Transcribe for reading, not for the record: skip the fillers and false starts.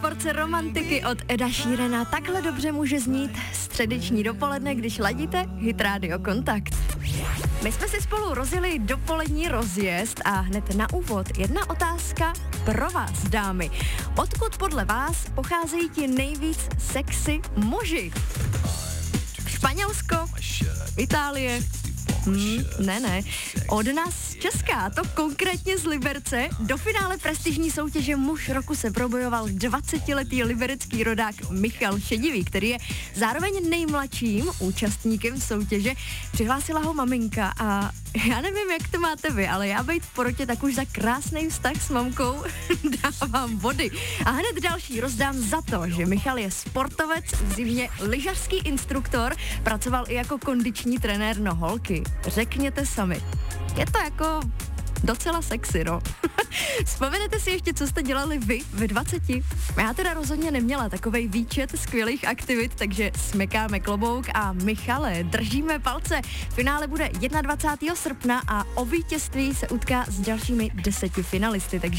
porce romantiky od Eda Sheerana takhle dobře může znít středeční dopoledne, když ladíte Hit Radio Kontakt. My jsme si spolu rozjeli dopolední rozjezd a hned na úvod jedna otázka pro vás, dámy. Odkud podle vás pocházejí ti nejvíc sexy muži? Španělsko? Itálie? Ne. Od nás z Česka, to konkrétně z Liberce. Do finále prestižní soutěže Muž roku se probojoval 20letý liberecký rodák Michal Šedivý, který je zároveň nejmladším účastníkem soutěže. Přihlásila ho maminka a já nevím, jak to máte vy, ale já být v porotě tak už za krásný vztah s mamkou dávám body. A hned další rozdám za to, že Michal je sportovec, v zimě lyžařský instruktor, pracoval i jako kondiční trenér, no holky, řekněte sami. Je to jako docela sexy, no. Vzpomenete si ještě, co jste dělali vy ve 20? Já teda rozhodně neměla takovej výčet skvělých aktivit, takže smekáme klobouk a Michale, držíme palce. Finále bude 21. srpna a o vítězství se utká s dalšími 10 finalisty, takže